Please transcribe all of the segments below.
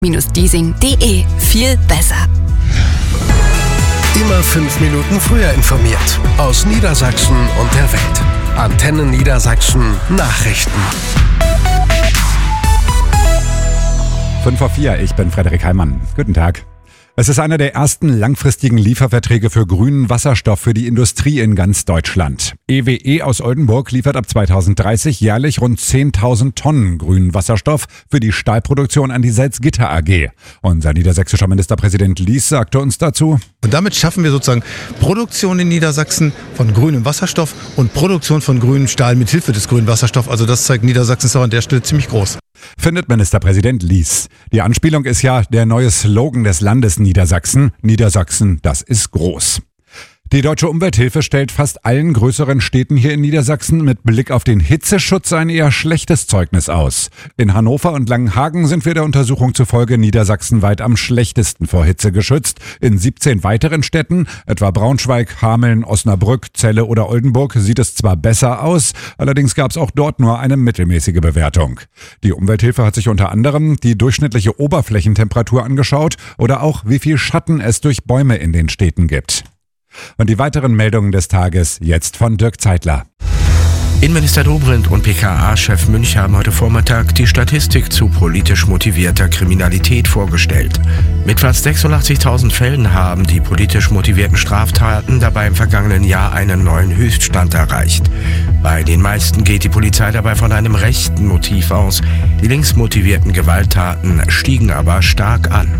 Leasing.de. Viel besser. Immer 5 Minuten früher informiert. Aus Niedersachsen und der Welt. Antenne Niedersachsen Nachrichten. 5:04, ich bin Frederik Heimann. Guten Tag. Es ist einer der ersten langfristigen Lieferverträge für grünen Wasserstoff für die Industrie in ganz Deutschland. EWE aus Oldenburg liefert ab 2030 jährlich rund 10.000 Tonnen grünen Wasserstoff für die Stahlproduktion an die Salzgitter AG. Unser niedersächsischer Ministerpräsident Lies sagte uns dazu: Und damit schaffen wir sozusagen Produktion in Niedersachsen von grünem Wasserstoff und Produktion von grünem Stahl mit Hilfe des grünen Wasserstoffs. Also das zeigt, Niedersachsen ist auch an der Stelle ziemlich groß. Findet Ministerpräsident Lies. Die Anspielung ist ja der neue Slogan des Landes Niedersachsen. Niedersachsen, das ist groß. Die Deutsche Umwelthilfe stellt fast allen größeren Städten hier in Niedersachsen mit Blick auf den Hitzeschutz ein eher schlechtes Zeugnis aus. In Hannover und Langenhagen sind wir der Untersuchung zufolge niedersachsenweit am schlechtesten vor Hitze geschützt. In 17 weiteren Städten, etwa Braunschweig, Hameln, Osnabrück, Celle oder Oldenburg, sieht es zwar besser aus, allerdings gab es auch dort nur eine mittelmäßige Bewertung. Die Umwelthilfe hat sich unter anderem die durchschnittliche Oberflächentemperatur angeschaut oder auch, wie viel Schatten es durch Bäume in den Städten gibt. Und die weiteren Meldungen des Tages jetzt von Dirk Zeitler. Innenminister Dobrindt und BKA-Chef Münch haben heute Vormittag die Statistik zu politisch motivierter Kriminalität vorgestellt. Mit fast 86.000 Fällen haben die politisch motivierten Straftaten dabei im vergangenen Jahr einen neuen Höchststand erreicht. Bei den meisten geht die Polizei dabei von einem rechten Motiv aus. Die links motivierten Gewalttaten stiegen aber stark an.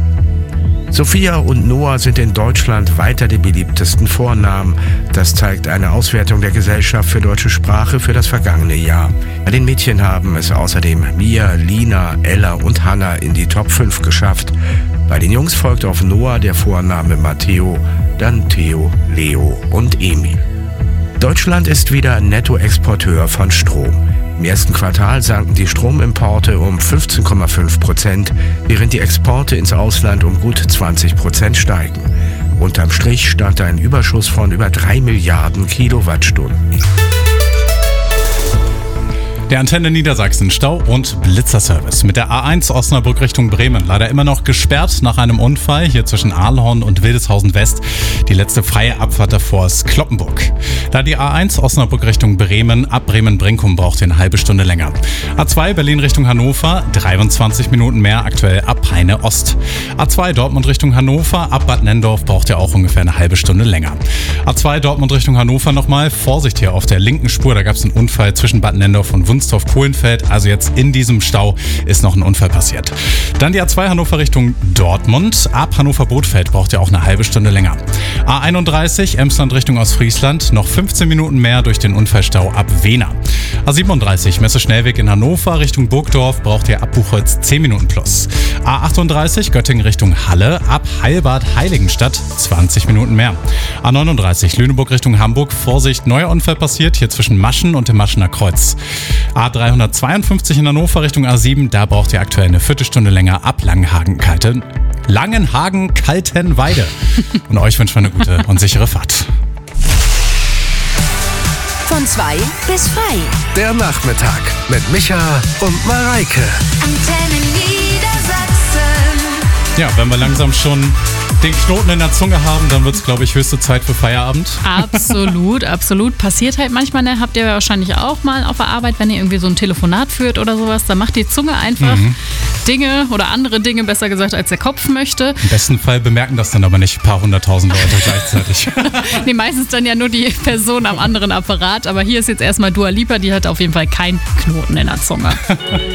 Sophia und Noah sind in Deutschland weiter die beliebtesten Vornamen. Das zeigt eine Auswertung der Gesellschaft für deutsche Sprache für das vergangene Jahr. Bei den Mädchen haben es außerdem Mia, Lina, Ella und Hannah in die Top 5 geschafft. Bei den Jungs folgt auf Noah der Vorname Matteo, dann Theo, Leo und Emil. Deutschland ist wieder Nettoexporteur von Strom. Im ersten Quartal sanken die Stromimporte um 15,5%, während die Exporte ins Ausland um gut 20% steigen. Unterm Strich stand ein Überschuss von über 3 Milliarden Kilowattstunden. Der Antenne Niedersachsen Stau- und Blitzerservice mit der A1 Osnabrück Richtung Bremen. Leider immer noch gesperrt nach einem Unfall hier zwischen Ahlhorn und Wildeshausen West. Die letzte freie Abfahrt davor ist Kloppenburg. Da die A1 Osnabrück Richtung Bremen ab Bremen-Brinkum braucht ihr eine halbe Stunde länger. A2 Berlin Richtung Hannover 23 Minuten mehr, aktuell ab Peine Ost. A2 Dortmund Richtung Hannover ab Bad Nendorf braucht ihr auch ungefähr eine halbe Stunde länger. A2 Dortmund Richtung Hannover nochmal. Vorsicht hier auf der linken Spur, da gab es einen Unfall zwischen Bad Nendorf und Wunstorf-Kohlenfeld, also jetzt in diesem Stau ist noch ein Unfall passiert. Dann die A2 Hannover Richtung Dortmund, ab Hannover-Bothfeld braucht ihr auch eine halbe Stunde länger. A31 Emsland Richtung Ostfriesland, noch 15 Minuten mehr durch den Unfallstau ab Wehner. A37 Messe-Schnellweg in Hannover Richtung Burgdorf braucht ihr ab Buchholz 10 Minuten plus. A38 Göttingen Richtung Halle, ab Heilbad-Heiligenstadt 20 Minuten mehr. A39 Lüneburg Richtung Hamburg, Vorsicht, neuer Unfall passiert hier zwischen Maschen und dem Maschener Kreuz. A352 in Hannover Richtung A7, da braucht ihr aktuell eine Viertelstunde länger ab Langenhagen-Kaltenweide. Und euch wünschen wir eine gute und sichere Fahrt. Von 2 bis frei. Der Nachmittag mit Micha und Mareike. Antenne Niedersachsen. Ja, wenn wir langsam schon den Knoten in der Zunge haben, dann wird es, glaube ich, höchste Zeit für Feierabend. Absolut, absolut. Passiert halt manchmal, ne? Habt ihr wahrscheinlich auch mal auf der Arbeit, wenn ihr irgendwie so ein Telefonat führt oder sowas, dann macht die Zunge einfach Dinge oder andere Dinge, besser gesagt, als der Kopf möchte. Im besten Fall bemerken das dann aber nicht ein paar 100.000 Leute gleichzeitig. Nee, meistens dann ja nur die Person am anderen Apparat, aber hier ist jetzt erstmal Dua Lipa, die hat auf jeden Fall keinen Knoten in der Zunge.